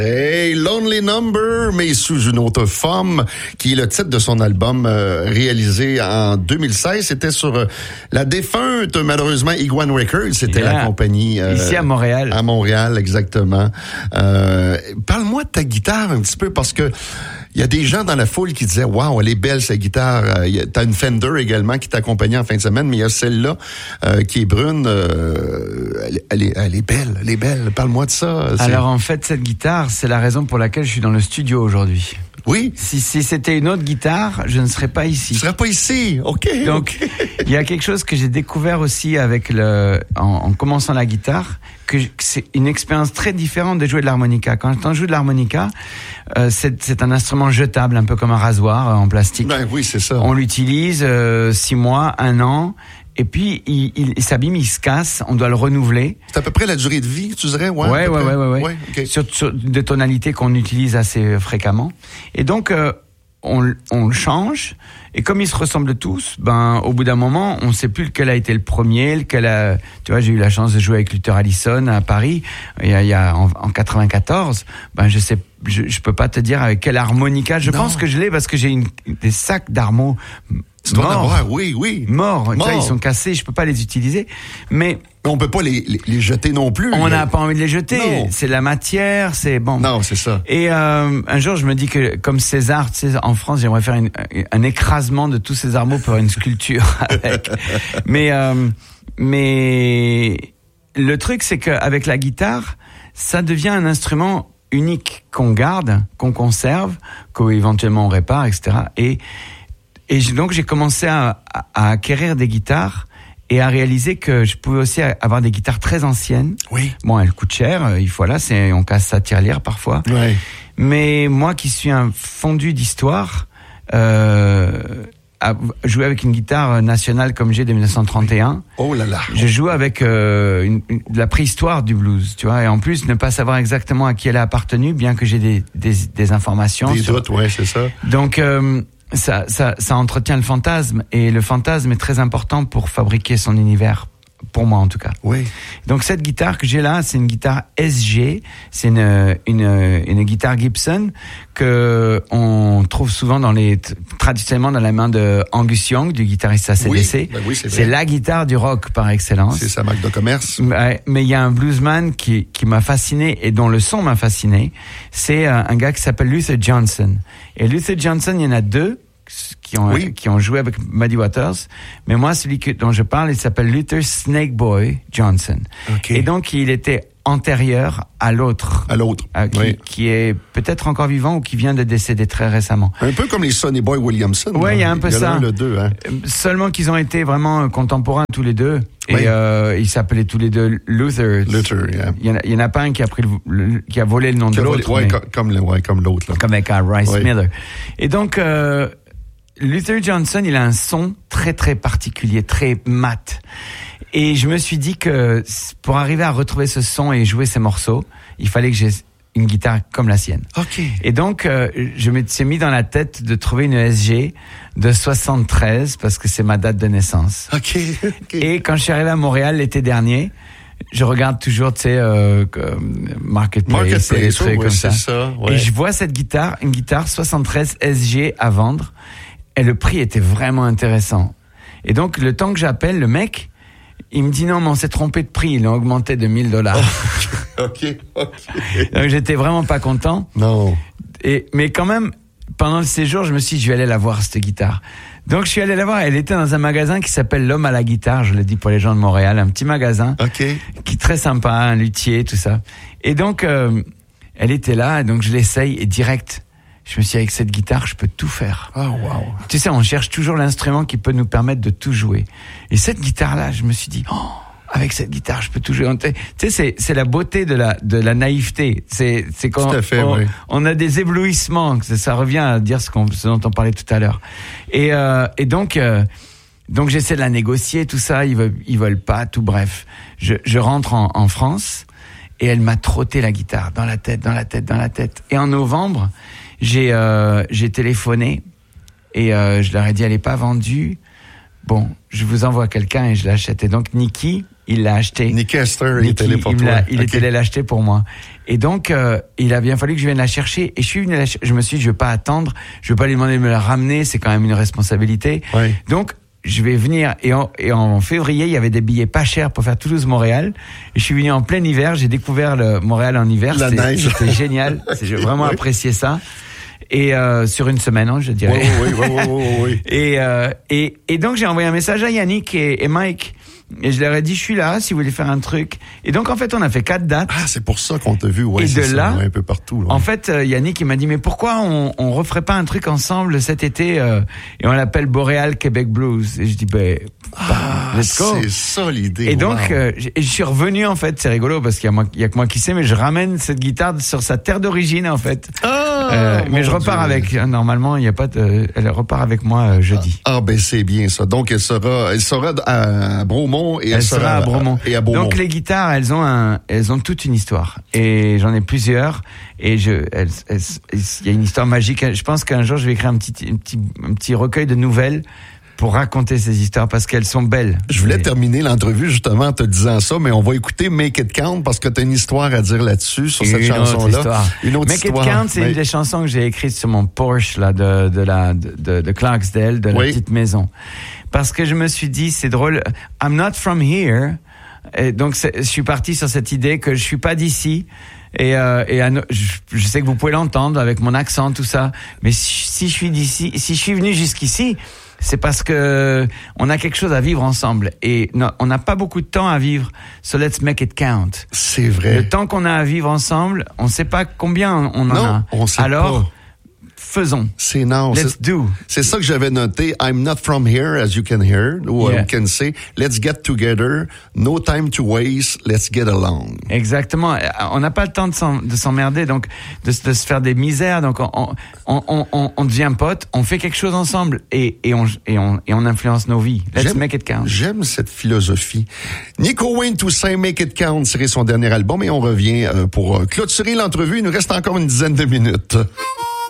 Hey, Lonely Number, mais sous une autre forme, qui est le titre de son album réalisé en 2016. C'était sur la défunte, malheureusement, Iguane Records. C'était la compagnie... ici à Montréal. À Montréal, exactement. Parle-moi de ta guitare un petit peu, parce que il y a des gens dans la foule qui disaient « Wow, elle est belle, sa guitare. » T'as une Fender également qui t'accompagnait en fin de semaine, mais il y a celle-là qui est brune. Elle est belle, elle est belle. Parle-moi de ça. Alors en fait, cette guitare, c'est la raison pour laquelle je suis dans le studio aujourd'hui. Oui. Si c'était une autre guitare, je ne serais pas ici. Tu serais pas ici, ok. Donc, il y a quelque chose que j'ai découvert aussi avec en commençant la guitare, que c'est une expérience très différente de jouer de l'harmonica. Quand on joue de l'harmonica, c'est un instrument jetable, un peu comme un rasoir en plastique. Ben oui, c'est ça. On l'utilise 6 mois, 1 an. Et puis, il s'abîme, il se casse, on doit le renouveler. C'est à peu près la durée de vie, tu dirais? Ouais. Okay. Sur des tonalités qu'on utilise assez fréquemment. Et donc, on le change. Et comme ils se ressemblent tous, au bout d'un moment, on ne sait plus lequel a été le premier, tu vois, j'ai eu la chance de jouer avec Luther Allison à Paris, en 94. Je peux pas te dire avec quel harmonica. Je pense que je l'ai parce que j'ai des sacs d'harmos. Oui. Morts. Ils sont cassés, je peux pas les utiliser. Mais on peut pas les jeter non plus. On n'a pas envie de les jeter. Non. C'est la matière, c'est bon. Non, c'est ça. Et un jour, je me dis que comme César, tu sais, en France, j'aimerais faire un écrasement de tous ces armeaux pour une sculpture avec. Mais le truc, c'est qu'avec la guitare, ça devient un instrument unique qu'on garde, qu'on conserve, qu'éventuellement on répare, etc. Et donc j'ai commencé à acquérir des guitares et à réaliser que je pouvais aussi avoir des guitares très anciennes. Oui. Bon, elles coûtent cher, on casse sa tirelire parfois. Oui. Mais moi qui suis un fondu d'histoire, à jouer avec une guitare nationale comme j'ai de 1931. Oh là là. Je joue avec de la préhistoire du blues, tu vois, et en plus ne pas savoir exactement à qui elle a appartenu, bien que j'ai des informations. Des doutes, ouais, c'est ça. Donc ça entretient le fantasme, et le fantasme est très important pour fabriquer son univers. Pour moi, en tout cas. Oui. Donc, cette guitare que j'ai là, c'est une guitare SG. C'est une guitare Gibson que on trouve souvent traditionnellement dans la main de Angus Young, du guitariste AC/DC. Oui, c'est la guitare du rock par excellence. C'est sa marque de commerce. Mais il y a un bluesman qui m'a fasciné et dont le son m'a fasciné. C'est un gars qui s'appelle Luther Johnson. Et Luther Johnson, il y en a 2. Qui ont joué avec Muddy Waters, mais moi celui dont je parle, il s'appelle Luther Snakeboy Johnson. Okay. Et donc il était antérieur à l'autre, qui est peut-être encore vivant ou qui vient de décéder très récemment. Un peu comme les Sonny Boy Williamson. Ouais, il y a un peu ça. Le 2, hein. Seulement qu'ils ont été vraiment contemporains tous les deux. Oui. Et ils s'appelaient tous les deux Luther. Yeah. Il y en a pas un qui a qui a volé le nom de l'autre. Comme l'autre. Là. Comme avec Rice Miller. Et donc Luther Johnson, il a un son très très particulier, très mat. Et je me suis dit que pour arriver à retrouver ce son et jouer ces morceaux, il fallait que j'ai une guitare comme la sienne. Ok. Et donc, je me suis mis dans la tête de trouver une ESG de 73 parce que c'est ma date de naissance. Ok. Et quand je suis arrivé à Montréal l'été dernier, je regarde toujours, tu sais, Marketplace et des trucs comme ça. Ouais. Et je vois cette guitare, une guitare 73 SG à vendre. Et le prix était vraiment intéressant. Et donc, le temps que j'appelle le mec, il me dit non, mais on s'est trompé de prix. Il a augmenté de $1,000. Ok. Donc, j'étais vraiment pas content. Non. Mais quand même, pendant le séjour, je me suis dit, je vais aller la voir, cette guitare. Donc, je suis allé la voir. Elle était dans un magasin qui s'appelle L'Homme à la guitare. Je le dis pour les gens de Montréal. Un petit magasin. Ok. Qui est très sympa, un luthier, tout ça. Et donc, elle était là. Donc, je l'essaye et direct. Je me suis dit, avec cette guitare, je peux tout faire. Oh, wow. Tu sais, on cherche toujours l'instrument qui peut nous permettre de tout jouer. Et cette guitare-là, je me suis dit, avec cette guitare, je peux tout jouer. Tu sais, c'est la beauté de la naïveté. C'est quand on a des éblouissements. Ça revient à dire ce dont on parlait tout à l'heure. Et donc j'essaie de la négocier, tout ça. Ils veulent pas, tout bref. Je rentre en France et elle m'a trotté la guitare dans la tête. Et en novembre, j'ai téléphoné et je leur ai dit, elle est pas vendue. Bon, je vous envoie quelqu'un et je l'achète. Et donc Nicky, il l'a acheté. Nick Astor, il était allé pour toi. Il était allé l'acheter pour moi. Et donc, il a bien fallu que je vienne la chercher. Et je suis venu je me suis dit, je veux pas attendre. Je veux pas lui demander de me la ramener. C'est quand même une responsabilité. Oui. Donc, je vais venir. Et en février, il y avait des billets pas chers pour faire Toulouse-Montréal. Et je suis venu en plein hiver. J'ai découvert le Montréal en hiver. La neige. C'était génial. J'ai vraiment apprécié ça. Et sur une semaine, je dirais. Oui. Et donc j'ai envoyé un message à Yannick et Mike. Et je leur ai dit, je suis là, si vous voulez faire un truc. Et donc, en fait, on a fait 4 dates. Ah, c'est pour ça qu'on t'a vu, ouais. Et de là, un peu partout. En fait, Yannick, il m'a dit, mais pourquoi on referait pas un truc ensemble cet été, et on l'appelle Boréal Québec Blues. Et je dis, let's go. C'est ça l'idée. Et donc, je suis revenu, en fait, c'est rigolo, parce qu'il y a que moi qui sais, mais je ramène cette guitare sur sa terre d'origine, en fait. Mais je repars avec, normalement, il y a pas elle repart avec moi jeudi. C'est bien ça. Donc, elle sera à Bromont. Et elle sera à Bromont. Donc les guitares, elles ont toute une histoire. Et j'en ai plusieurs. Et il y a une histoire magique. Je pense qu'un jour je vais écrire un petit recueil de nouvelles pour raconter ces histoires parce qu'elles sont belles. Je voulais terminer l'entrevue justement en te disant ça, mais on va écécouter Make It Count parce que tu as une histoire à dire là-dessus sur cette chanson-là. Une autre histoire. Make It Count, c'est une des chansons que j'ai écrites sur mon Porsche là de Clarksdale, de la petite maison. Parce que je me suis dit, c'est drôle, I'm not from here. Et donc, je suis parti sur cette idée que je suis pas d'ici. Et je sais que vous pouvez l'entendre avec mon accent, tout ça. Mais si je suis d'ici, si je suis venu jusqu'ici, c'est parce que on a quelque chose à vivre ensemble. Et non, on n'a pas beaucoup de temps à vivre. So let's make it count. C'est vrai. Le temps qu'on a à vivre ensemble, on sait pas combien on en a. On sait Alors, pas. Faisons. Let's do. C'est ça que j'avais noté. I'm not from here, as you can hear, ou you can say. Let's get together. No time to waste. Let's get along. Exactement. On n'a pas le temps de s'emmerder, donc de se faire des misères. Donc on devient potes. On fait quelque chose ensemble et on influence nos vies. Let's make it count. J'aime cette philosophie. Nico Wayne Toussaint, Make It Count, serait son dernier album et on revient pour clôturer l'entrevue. Il nous reste encore une dizaine de minutes.